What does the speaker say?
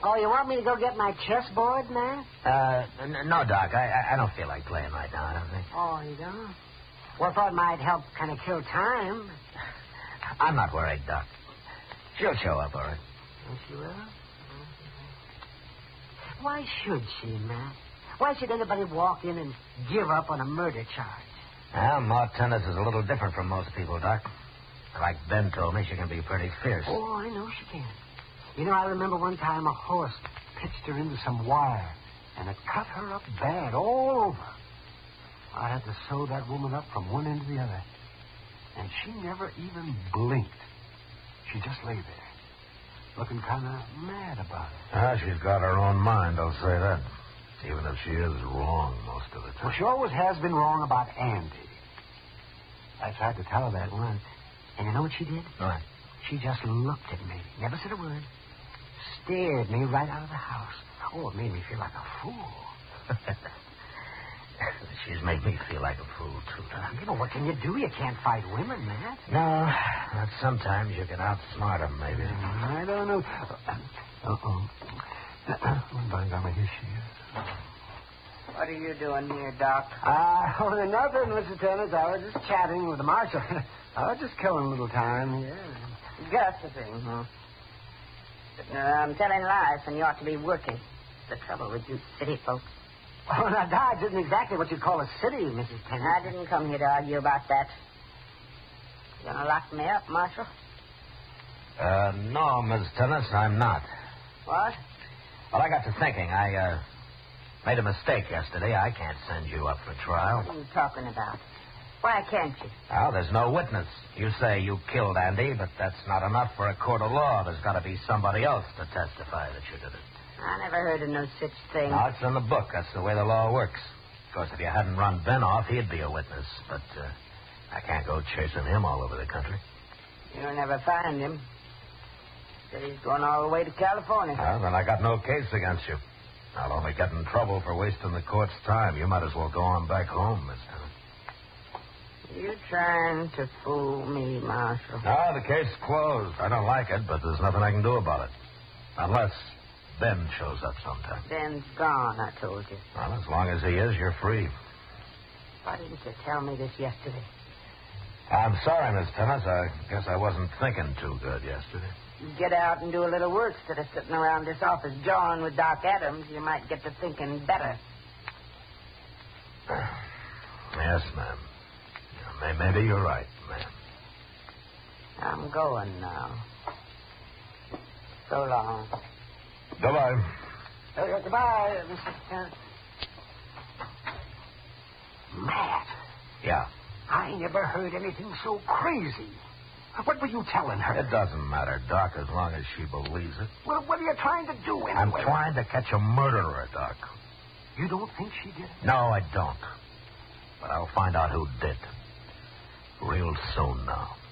Oh, you want me to go get my chessboard, Matt? No, Doc. I don't feel like playing right now, I don't think. Oh, you don't? Well, I thought it might help kind of kill time. I'm not worried, Doc. She'll show up, all right. Oh, she will? Why should she, Matt? Why should anybody walk in and give up on a murder charge? Well, Ma Tennis is a little different from most people, Doc. Like Ben told me, she can be pretty fierce. Oh, I know she can. You know, I remember one time a horse pitched her into some wire, and it cut her up bad all over. I had to sew that woman up from one end to the other. And she never even blinked. She just lay there, looking kind of mad about it. She's got her own mind, I'll say that. Even if she is wrong most of the time. Well, she always has been wrong about Andy. I tried to tell her that once. And you know what she did? What? She just looked at me, never said a word. Stared me right out of the house. Oh, it made me feel like a fool. She's made me feel like a fool, too, Doc. You know, what can you do? You can't fight women, Matt. No, but sometimes you can outsmart them, maybe. I don't know. By here she is. What are you doing here, Doc? Nothing, Mr. Tennis. I was just chatting with the marshal. I was just killing a little time here. Gossiping, huh? I'm telling lies when you ought to be working. The trouble with you city folks. Oh, now, Dodge isn't exactly what you'd call a city, Mrs. Tennis. I didn't come here to argue about that. You gonna lock me up, Marshal? No, Miss Tennis, I'm not. What? Well, I got to thinking. I made a mistake yesterday. I can't send you up for trial. What are you talking about? Why can't you? Well, there's no witness. You say you killed Andy, but that's not enough for a court of law. There's got to be somebody else to testify that you did it. I never heard of no such thing. No, it's in the book. That's the way the law works. Of course, if you hadn't run Ben off, he'd be a witness. But I can't go chasing him all over the country. You'll never find him. Said he's going all the way to California. Well, then I got no case against you. I'll only get in trouble for wasting the court's time. You might as well go on back home, Miss Tennis. You trying to fool me, Marshal? No, the case is closed. I don't like it, but there's nothing I can do about it. Unless Ben shows up sometime. Ben's gone, I told you. Well, as long as he is, you're free. Why didn't you tell me this yesterday? I'm sorry, Miss Tennis. I guess I wasn't thinking too good yesterday. You get out and do a little work instead of sitting around this office jawing with Doc Adams. You might get to thinking better. Yes, ma'am. Maybe you're right, ma'am. I'm going now. So long. Goodbye. Goodbye, Mr. Tennis. Matt. Yeah. I never heard anything so crazy. What were you telling her? It doesn't matter, Doc, as long as she believes it. Well, what are you trying to do anyway? I'm trying to catch a murderer, Doc. You don't think she did it? No, I don't. But I'll find out who did. Real soon now.